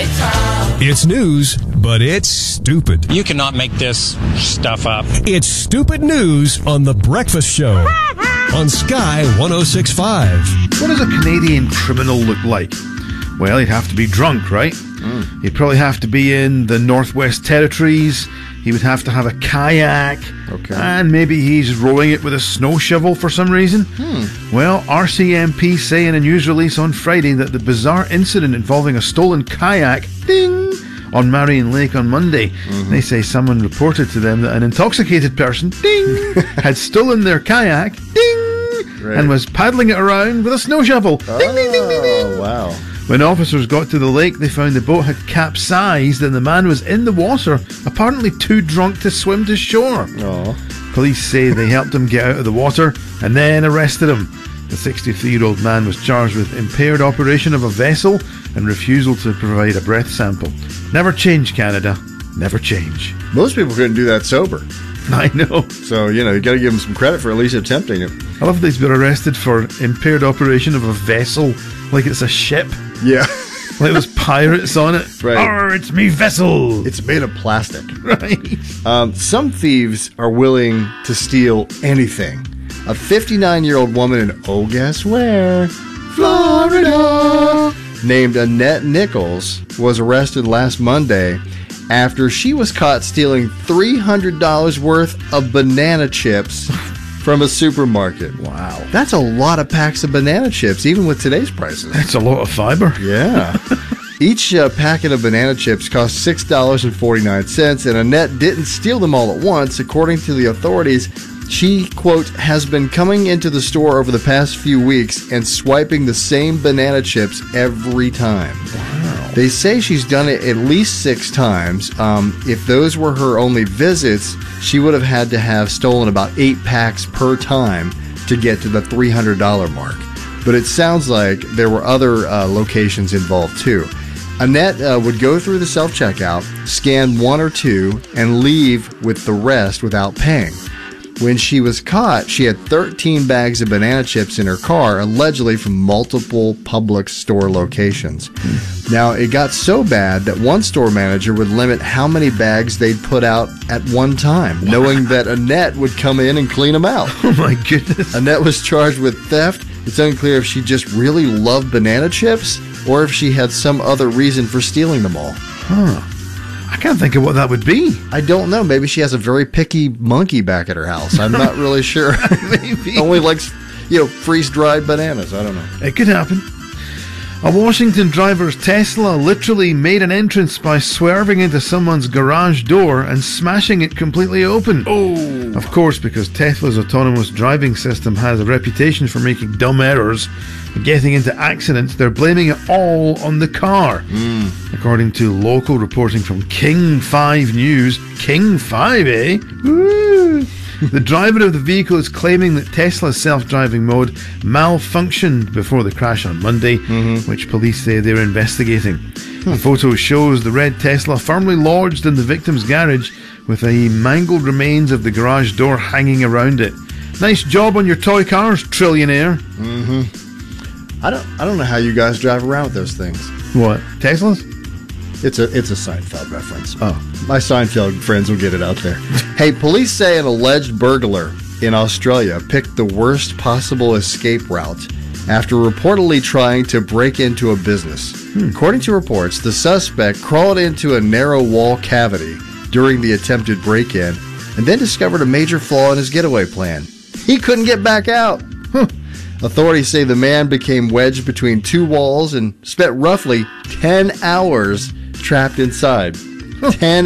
It's news, but it's stupid. You cannot make this stuff up. It's stupid news on The Breakfast Show on Sky 106.5. What does a Canadian criminal look like? Well, he'd have to be drunk, right? He'd probably have to be in the Northwest Territories. He would have to have a kayak. Okay. And maybe he's rowing it with a snow shovel for some reason. Well, RCMP say in a news release on Friday that the bizarre incident involving a stolen kayak, ding, on Marion Lake on Monday. They say someone reported to them that an intoxicated person, ding, had stolen their kayak, ding, and was paddling it around with a snow shovel. Ding, ding, ding, ding, ding. Wow. When officers got to the lake, they found the boat had capsized and the man was in the water, apparently too drunk to swim to shore. Police say they helped him get out of the water and then arrested him. The 63-year-old man was charged with impaired operation of a vessel and refusal to provide a breath sample. Never change, Canada. Never change. Most people couldn't do that sober. I know. So, you got to give them some credit for at least attempting it. I love that he's been arrested for impaired operation of a vessel, like it's a ship. Yeah. Like there's pirates on it. Right. Arr, it's me vessel. It's made of plastic. Right. Some thieves are willing to steal anything. A 59-year-old woman in, guess where? Florida, named Annette Nichols, was arrested last Monday after she was caught stealing $300 worth of banana chips from a supermarket. Wow. That's a lot of packs of banana chips, even with today's prices. That's a lot of fiber. Yeah. Each packet of banana chips cost $6.49, and Annette didn't steal them all at once. According to the authorities, she, quote, has been coming into the store over the past few weeks and swiping the same banana chips every time. Wow. They say she's done it at least 6 times. If those were her only visits, she would have had to have stolen about 8 packs per time to get to the $300 mark. But it sounds like there were other locations involved too. Annette would go through the self-checkout, scan 1 or 2, and leave with the rest without paying. When she was caught, she had 13 bags of banana chips in her car, allegedly from multiple Publix store locations. Now, it got so bad that one store manager would limit how many bags they'd put out at one time, knowing that Annette would come in and clean them out. Oh my goodness. Annette was charged with theft. It's unclear if she just really loved banana chips or if she had some other reason for stealing them all. I can't think of what that would be. I don't know. Maybe she has a very picky monkey back at her house. I'm not really sure. Maybe. Only likes, freeze-dried bananas. I don't know. It could happen. A Washington driver's Tesla literally made an entrance by swerving into someone's garage door and smashing it completely open. Oh! Of course, because Tesla's autonomous driving system has a reputation for making dumb errors and getting into accidents, they're blaming it all on the car. According to local reporting from King 5 News. King 5, eh? Woo! The driver of the vehicle is claiming that Tesla's self-driving mode malfunctioned before the crash on Monday, which police say they're investigating. The photo shows the red Tesla firmly lodged in the victim's garage with the mangled remains of the garage door hanging around it. Nice job on your toy cars, trillionaire. I don't know how you guys drive around with those things. What? Teslas? It's a Seinfeld reference. Oh. My Seinfeld friends will get it out there. Hey, police say an alleged burglar in Australia picked the worst possible escape route after reportedly trying to break into a business. According to reports, the suspect crawled into a narrow wall cavity during the attempted break-in and then discovered a major flaw in his getaway plan. He couldn't get back out. Authorities say the man became wedged between 2 walls and spent roughly 10 hours trapped inside. 10